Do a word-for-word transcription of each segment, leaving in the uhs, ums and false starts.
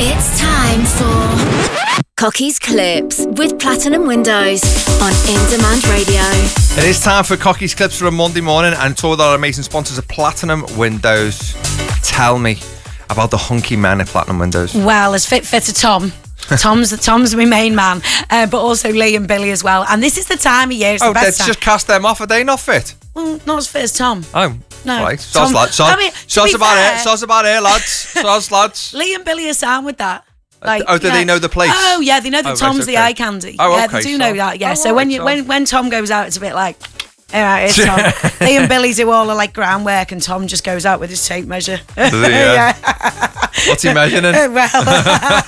It's time for Cocky's Clips with Platinum Windows on In Demand Radio. It is time for Cocky's Clips for a Monday morning, and two of our amazing sponsors are Platinum Windows. Tell me about the hunky men at Platinum Windows. Well, as fit fit to Tom. Tom's Tom's my main man, uh, but also Lee and Billy as well. And this is the time of year. It's oh, the best let's time. just cast them off. Are they not fit? Well, not as fit as Tom. Oh, no. Right. Soz, Tom, lads. Soz, I mean, soz about fair, it. Soz about it, lads. Soz, lads. Lee and Billy are sound with that. Like, oh, do yeah. they know the place? Oh, yeah, they know that oh, Tom's right, okay. the eye candy. Oh, yeah, okay, they do so. know that. Yeah. Oh, so right, when you so. when when Tom goes out, it's a bit like. All right, it's Tom. Lee and Billy do all the like groundwork, and Tom just goes out with his tape measure. Does he, yeah? What's he measuring? Well,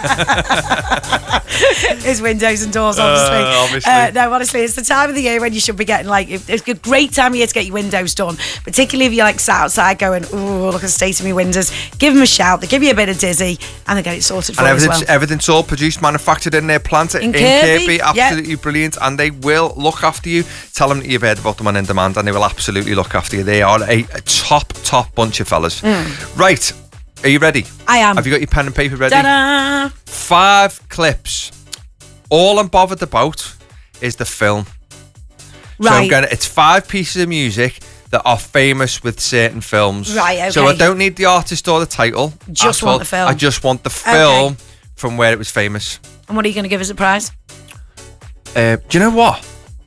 his windows and doors, obviously. Uh, obviously. Uh, no, honestly, it's the time of the year when you should be getting like it's a great time of year to get your windows done, particularly if you're like sat outside going, "Ooh, look at the state of my windows." Give them a shout. They give you a bit of dizzy, and they get it sorted for and you as everything's, well. everything's all produced, manufactured in their plant in, In Kirby. Kirby, Absolutely yep. brilliant, and they will look after you. Tell them that you've heard about them on In Demand, and they will absolutely look after you. They are a, a top, top bunch of fellas. Mm. Right, are you ready? I am. Have you got your pen and paper ready? Ta-da! Five clips. All I'm bothered about is the film. Right. So I'm gonna, it's five pieces of music that are famous with certain films. Right, okay. So I don't need the artist or the title. Just at want all. the film. I just want the film Okay. from where it was famous. And what are you going to give as a prize? Uh, do you know what?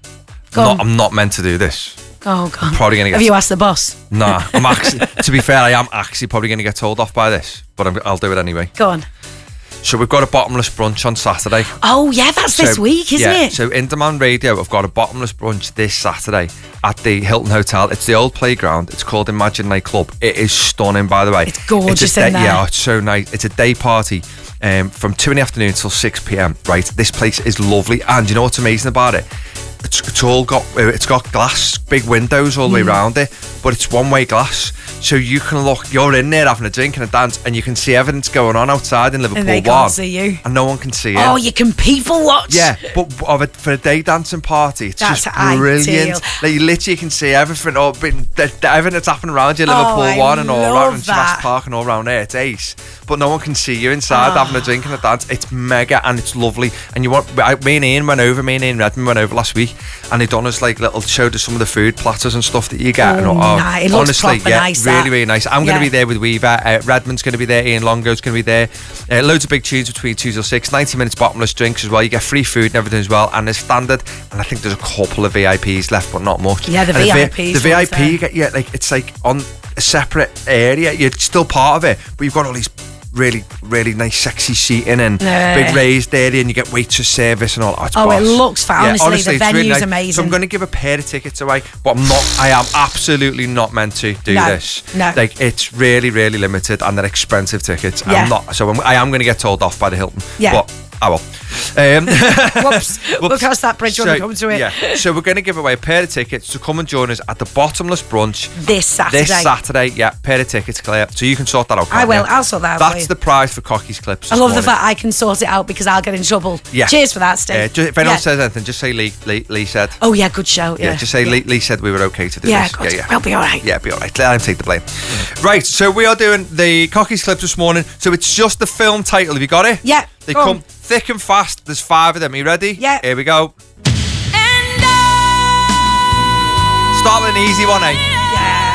Go I'm on. not, I'm not meant to do this. Oh, God. Probably going to get... Have you asked the boss? Nah, I'm actually... to be fair, I am actually probably going to get told off by this, but I'm, I'll do it anyway. Go on. So we've got a bottomless brunch on Saturday. Oh, yeah, that's So, this week, isn't yeah, it? So In Demand Radio, I've got a bottomless brunch this Saturday at the Hilton Hotel. It's the old playground. It's called Imagine Night Club. It is stunning, by the way. It's gorgeous It's a day, in there. Yeah, it's so nice. It's a day party um, from two in the afternoon till six p.m. Right, this place is lovely, and you know what's amazing about it? It's, it's all got it's got glass, big windows all the way Mm. around it, but it's one way glass, so you can look. You're in there having a drink and a dance, and you can see everything that's going on outside in Liverpool And they One, can't see you. and no one can see it. Oh, you can people watch? Yeah, but of a, for a day dancing party, it's That's just brilliant. ideal. Like, you literally can see everything, all, everything that's happening around you, Liverpool Oh, I One and all love around in that. Jurassic Park and all around there. It's ace, but no one can see you inside Oh. having a drink and a dance. It's mega and it's lovely. And you want, I, me and Ian went over, me and Ian Redmond went over last week, and they done us like little showed us some of the food platters and stuff that you get. Oh, and, oh, nah, it looks honestly, proper yeah, nice, really, that. really nice. I'm Yeah. going to be there with Weaver. Uh, Redmond's going to be there. Ian Longo's going to be there. Uh, loads of big tunes between two till six. ninety minutes bottomless drinks as well. You get free food and everything as well. And there's standard. And I think there's a couple of V I Ps left, but not much. Yeah, the And V I Ps The, V I P, ones you get, yeah, like it's like on a separate area. You're still part of it, but you've got all these really, really nice, sexy seating and Yeah. big raised area, and you get waitress service and all. Oh, it's Oh, it boss. looks fab. Yeah, Honestly, the it's really venue's nice. amazing. So I'm going to give a pair of tickets away, but I'm not. I am absolutely not meant to do No, this. no. Like, it's really, really limited, and they're expensive tickets. Yeah. I'm not. So I'm, I am going to get told off by the Hilton. Yeah. But I will. Um, Whoops. We'll cross that bridge when we come to it. Yeah. So we're going to give away a pair of tickets to come and join us at the Bottomless Brunch This Saturday. this Saturday. Yeah, pair of tickets, Claire. So you can sort that out. I can't will. you? I'll sort that out for That's you. the prize for Cocky's Clips. I this love the morning. fact I can sort it out because I'll get in trouble. Yeah. Cheers for that, Steve. Uh, ju- if anyone Yeah. says anything, just say Lee, Lee, Lee said. Oh, yeah, good show. Yeah, Yeah, just say yeah. Lee, Lee said we were okay to do Yeah, this. good. Yeah, yeah. We'll be all right. Yeah, be all right. Let him take the blame. Right, so we are doing the Cocky's Clips this morning. So it's just the film title. Have you got it? Yeah, They go come on. thick and fast. There's five of them. Are you ready? Yeah. Here we go. Start with an easy one, eh?